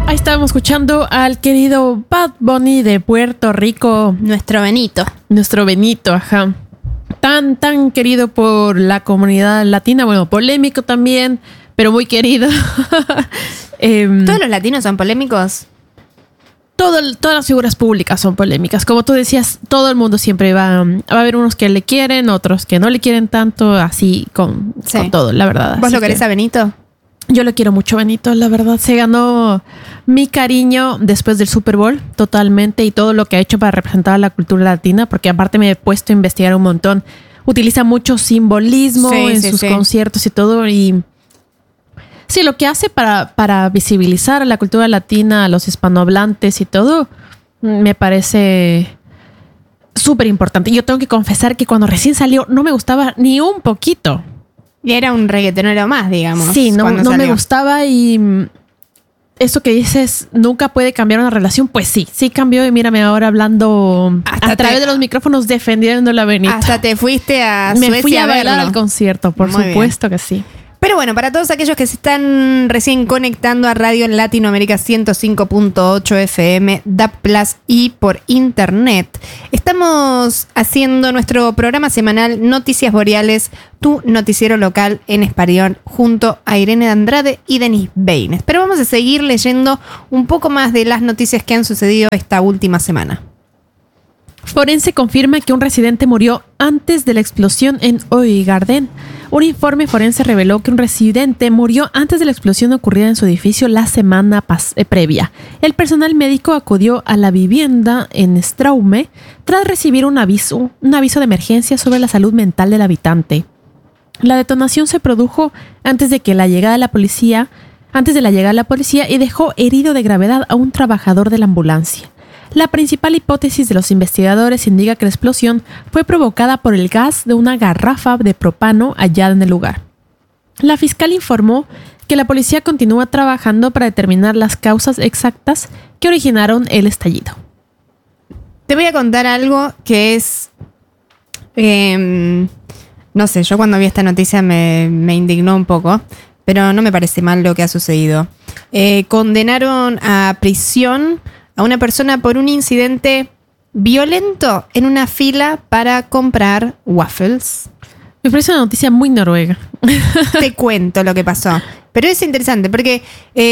Ahí estábamos escuchando al querido Bad Bunny de Puerto Rico. Nuestro Benito. Nuestro Benito, ajá. Tan querido por la comunidad latina. Bueno, polémico también, pero muy querido. ¿Todos los latinos son polémicos? Todas las figuras públicas son polémicas. Como tú decías, todo el mundo siempre va a haber unos que le quieren, otros que no le quieren tanto, así con todo, la verdad. ¿Vos lo querés a Benito? Yo lo quiero mucho, Benito, la verdad. Se ganó mi cariño después del Super Bowl, totalmente, y todo lo que ha hecho para representar a la cultura latina, porque aparte me he puesto a investigar un montón. Utiliza mucho simbolismo en sus conciertos y todo, y sí, lo que hace para visibilizar a la cultura latina, a los hispanohablantes y todo, me parece súper importante. Yo tengo que confesar que cuando recién salió no me gustaba ni un poquito. Y era un reggaetonero más, digamos. Sí, no me gustaba, y eso que dices, nunca puede cambiar una relación, pues sí cambió, y mírame ahora hablando a través de los micrófonos defendiendo la Benito. Hasta te fuiste a Suecia. Me fui a bailar al concierto, por supuesto que sí. Pero bueno, para todos aquellos que se están recién conectando a Radio Latinoamérica 105.8 FM, DAB Plus y por internet, estamos haciendo nuestro programa semanal Noticias Boreales, tu noticiero local en español, junto a Irene de Andrade y Denis Beines. Pero vamos a seguir leyendo un poco más de las noticias que han sucedido esta última semana. Forense confirma que un residente murió antes de la explosión en Oigarden. Un informe forense reveló que un residente murió antes de la explosión ocurrida en su edificio la semana previa. El personal médico acudió a la vivienda en Straume tras recibir un aviso de emergencia sobre la salud mental del habitante. La detonación se produjo antes de la llegada de la policía y dejó herido de gravedad a un trabajador de la ambulancia. La principal hipótesis de los investigadores indica que la explosión fue provocada por el gas de una garrafa de propano hallada en el lugar. La fiscal informó que la policía continúa trabajando para determinar las causas exactas que originaron el estallido. Te voy a contar algo que es... no sé, yo cuando vi esta noticia me indignó un poco, pero no me parece mal lo que ha sucedido. Condenaron a prisión a una persona por un incidente violento en una fila para comprar waffles. Me parece una noticia muy noruega. Te cuento lo que pasó. Pero es interesante porque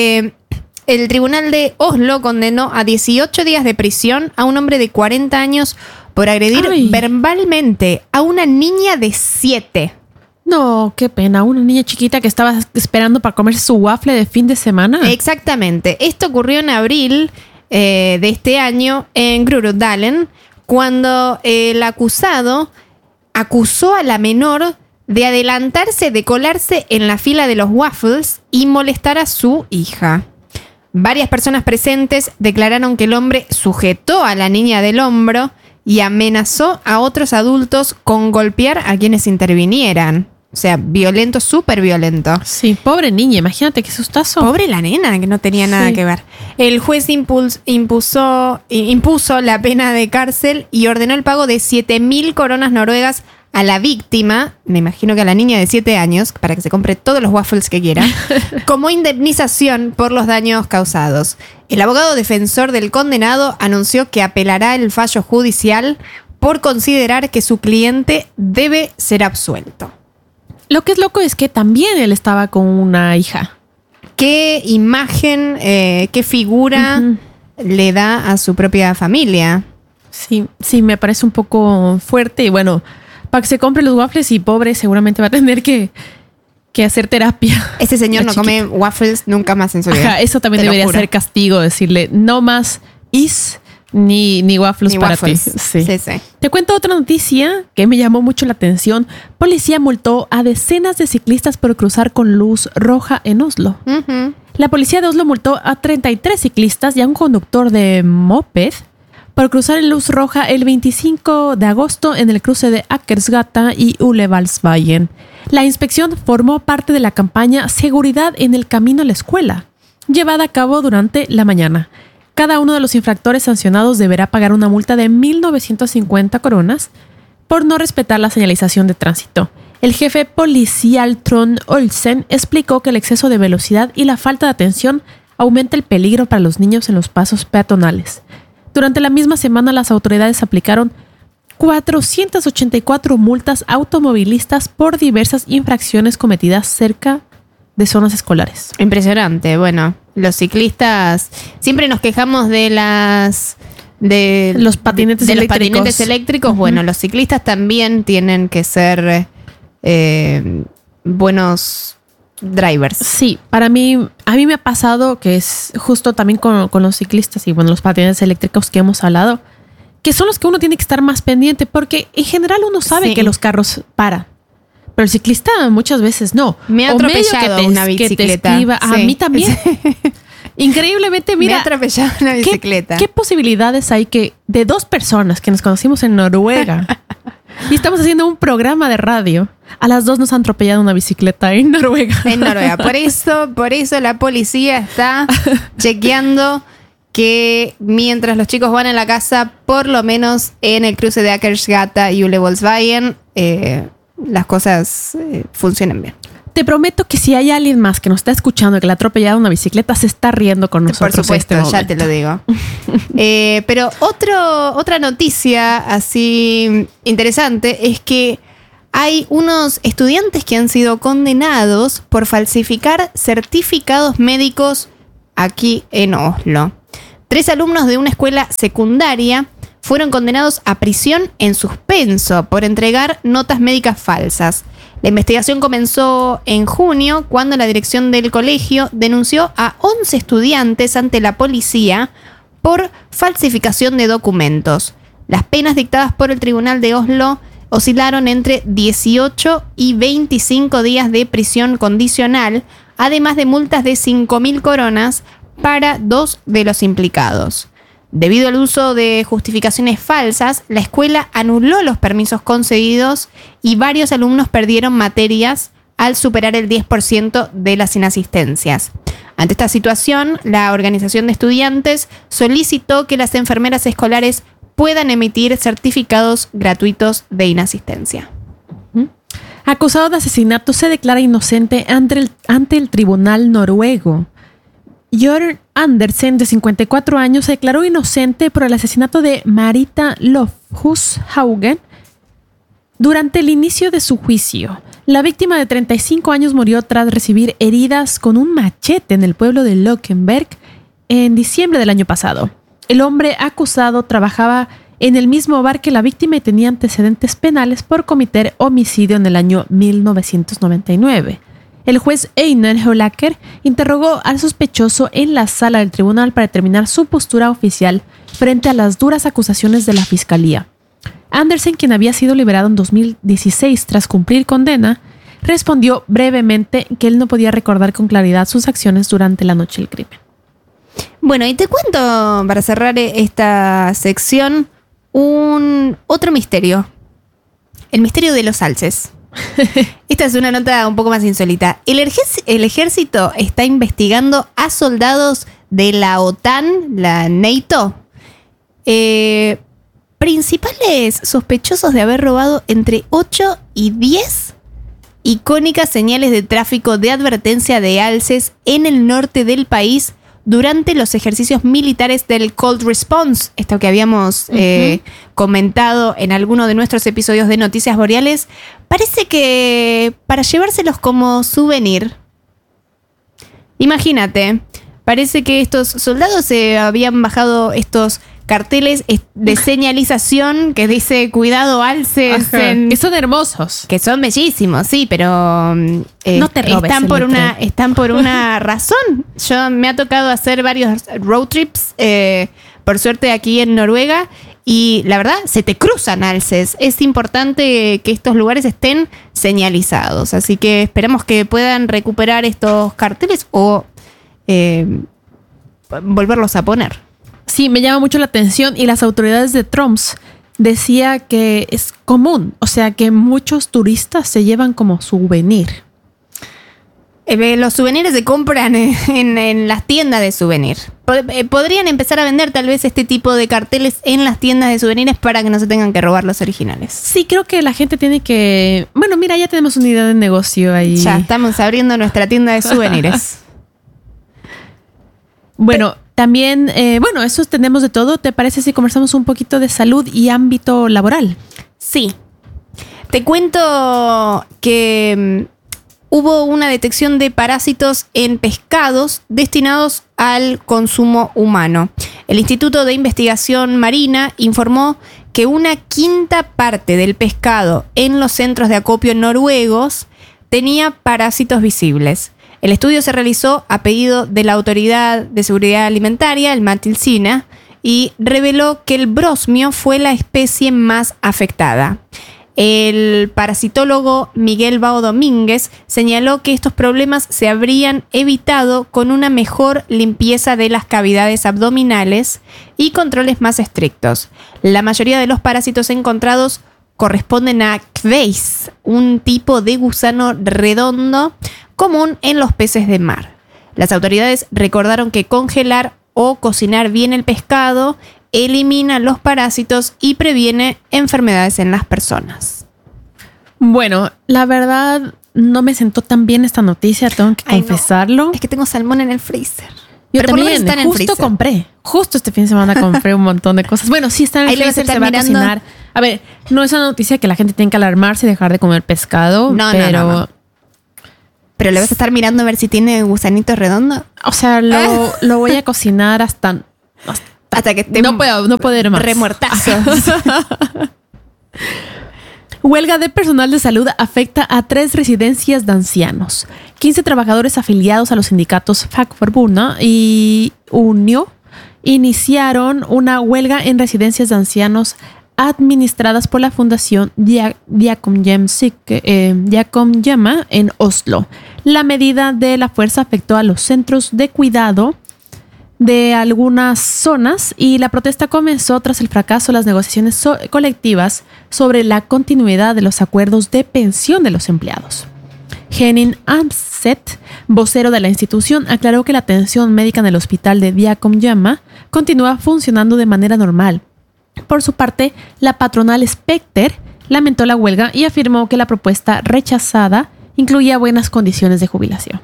el tribunal de Oslo condenó a 18 días de prisión a un hombre de 40 años por agredir verbalmente a una niña de 7. No, qué pena. Una niña chiquita que estaba esperando para comer su waffle de fin de semana. Exactamente. Esto ocurrió en abril de este año en Groruddalen, cuando el acusado acusó a la menor de adelantarse, de colarse en la fila de los waffles y molestar a su hija. Varias personas presentes declararon que el hombre sujetó a la niña del hombro y amenazó a otros adultos con golpear a quienes intervinieran. O sea, violento, súper violento. Sí, pobre niña, imagínate qué sustazo. Pobre la nena, que no tenía nada que ver. El juez impuso la pena de cárcel y ordenó el pago de 7.000 coronas noruegas a la víctima, me imagino que a la niña de 7 años, para que se compre todos los waffles que quiera, como indemnización por los daños causados. El abogado defensor del condenado anunció que apelará el fallo judicial por considerar que su cliente debe ser absuelto. Lo que es loco es que también él estaba con una hija. ¿Qué imagen, qué figura le da a su propia familia? Sí, me parece un poco fuerte. Y bueno, para que se compre los waffles, y pobre, seguramente va a tener que hacer terapia. Este señor no come waffles nunca más en su vida. Ajá, eso también debería ser castigo, decirle no más ni waffles para ti. Sí. Te cuento otra noticia que me llamó mucho la atención. Policía multó a decenas de ciclistas por cruzar con luz roja en Oslo. La policía de Oslo multó a 33 ciclistas y a un conductor de moped por cruzar en luz roja el 25 de agosto en el cruce de Akersgata y Ulevalsveien. La inspección formó parte de la campaña Seguridad en el Camino a la Escuela, llevada a cabo durante la mañana. Cada uno de los infractores sancionados deberá pagar una multa de 1.950 coronas por no respetar la señalización de tránsito. El jefe policial Trond Olsen explicó que el exceso de velocidad y la falta de atención aumenta el peligro para los niños en los pasos peatonales. Durante la misma semana, las autoridades aplicaron 484 multas automovilistas por diversas infracciones cometidas cerca de zonas escolares. Impresionante. Bueno, los ciclistas siempre nos quejamos de los patinetes eléctricos. Bueno, los ciclistas también tienen que ser buenos drivers. Sí, a mí me ha pasado que es justo también con los ciclistas y bueno, los patinetes eléctricos que hemos hablado, que son los que uno tiene que estar más pendiente porque en general uno sabe que los carros paran. Pero el ciclista muchas veces no. Me ha atropellado una bicicleta. A mí también. Increíblemente, mira. Me ha atropellado una bicicleta. ¿Qué posibilidades hay que de dos personas que nos conocimos en Noruega y estamos haciendo un programa de radio? A las dos nos han atropellado una bicicleta en Noruega. En Noruega. Por eso la policía está chequeando que mientras los chicos van a la casa, por lo menos en el cruce de Akersgata y Ulevolsveien, las cosas funcionen bien. Te prometo que si hay alguien más que nos está escuchando que le ha atropellado una bicicleta, se está riendo con nosotros. Por supuesto, ya te lo digo. Pero otra noticia así interesante es que hay unos estudiantes que han sido condenados por falsificar certificados médicos aquí en Oslo. 3 alumnos de una escuela secundaria fueron condenados a prisión en suspenso por entregar notas médicas falsas. La investigación comenzó en junio cuando la dirección del colegio denunció a 11 estudiantes ante la policía por falsificación de documentos. Las penas dictadas por el Tribunal de Oslo oscilaron entre 18 y 25 días de prisión condicional, además de multas de 5.000 coronas para 2 de los implicados. Debido al uso de justificaciones falsas, la escuela anuló los permisos concedidos y varios alumnos perdieron materias al superar el 10% de las inasistencias. Ante esta situación, la organización de estudiantes solicitó que las enfermeras escolares puedan emitir certificados gratuitos de inasistencia. Acusado de asesinato, se declara inocente ante el tribunal noruego. Jørn Andersen, de 54 años, se declaró inocente por el asesinato de Marita Lofhushaugen durante el inicio de su juicio. La víctima de 35 años murió tras recibir heridas con un machete en el pueblo de Lokenberg en diciembre del año pasado. El hombre acusado trabajaba en el mismo bar que la víctima y tenía antecedentes penales por cometer homicidio en el año 1999. El juez Einar Holaker interrogó al sospechoso en la sala del tribunal para determinar su postura oficial frente a las duras acusaciones de la fiscalía. Andersen, quien había sido liberado en 2016 tras cumplir condena, respondió brevemente que él no podía recordar con claridad sus acciones durante la noche del crimen. Bueno, y te cuento, para cerrar esta sección, otro misterio. El misterio de los alces. Esta es una nota un poco más insólita. El ejército está investigando a soldados de la OTAN, la NATO, principales sospechosos de haber robado entre 8 y 10 icónicas señales de tráfico de advertencia de alces en el norte del país durante los ejercicios militares del Cold Response, esto que habíamos comentado en alguno de nuestros episodios de Noticias Boreales. Parece que para llevárselos como souvenir. Imagínate, parece que estos soldados se habían bajado estos carteles de señalización que dice cuidado alces. Que son hermosos. Que son bellísimos, sí, pero no te robes están por una razón. Me ha tocado hacer varios road trips, por suerte aquí en Noruega, y la verdad, se te cruzan alces. Es importante que estos lugares estén señalizados. Así que esperamos que puedan recuperar estos carteles o volverlos a poner. Sí, me llama mucho la atención y las autoridades de Troms decía que es común, o sea que muchos turistas se llevan como souvenir. Los souvenirs se compran en las tiendas de souvenir. Podrían empezar a vender tal vez este tipo de carteles en las tiendas de souvenirs para que no se tengan que robar los originales. Sí, creo que la gente tiene que... Bueno, mira, ya tenemos una idea de negocio ahí. Ya estamos abriendo nuestra tienda de souvenirs. Bueno, también, eso tenemos de todo. ¿Te parece si conversamos un poquito de salud y ámbito laboral? Sí. Te cuento que hubo una detección de parásitos en pescados destinados al consumo humano. El Instituto de Investigación Marina informó que una quinta parte del pescado en los centros de acopio noruegos tenía parásitos visibles. El estudio se realizó a pedido de la Autoridad de Seguridad Alimentaria, el Mattilsina, y reveló que el brosmio fue la especie más afectada. El parasitólogo Miguel Bao Domínguez señaló que estos problemas se habrían evitado con una mejor limpieza de las cavidades abdominales y controles más estrictos. La mayoría de los parásitos encontrados corresponden a kveis, un tipo de gusano redondo común en los peces de mar. Las autoridades recordaron que congelar o cocinar bien el pescado elimina los parásitos y previene enfermedades en las personas. Bueno, la verdad no me sentó tan bien esta noticia, tengo que confesarlo. No. Es que tengo salmón en el freezer. Yo también, justo este fin de semana compré un montón de cosas. Bueno, sí está en el freezer, se va a cocinar. A ver, no es una noticia que la gente tiene que alarmarse y dejar de comer pescado, no. Pero le vas a estar mirando a ver si tiene gusanitos redondos. O sea, lo voy a cocinar hasta que esté no puedo ir más. Remuertazo. Huelga de personal de salud afecta a 3 residencias de ancianos. 15 trabajadores afiliados a los sindicatos Fackförbundet y Unio iniciaron una huelga en residencias de ancianos administradas por la Fundación Diakonhjemmet en Oslo. La medida de la fuerza afectó a los centros de cuidado de algunas zonas y la protesta comenzó tras el fracaso de las negociaciones colectivas sobre la continuidad de los acuerdos de pensión de los empleados. Henning Amset, vocero de la institución, aclaró que la atención médica en el hospital de Diakonhjemmet continúa funcionando de manera normal. Por su parte, la patronal Specter lamentó la huelga y afirmó que la propuesta rechazada incluía buenas condiciones de jubilación.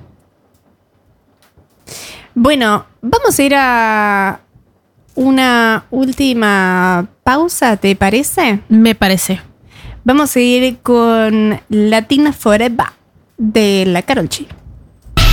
Bueno, vamos a ir a una última pausa, ¿te parece? Me parece. Vamos a ir con Latina Forever de la Karol G.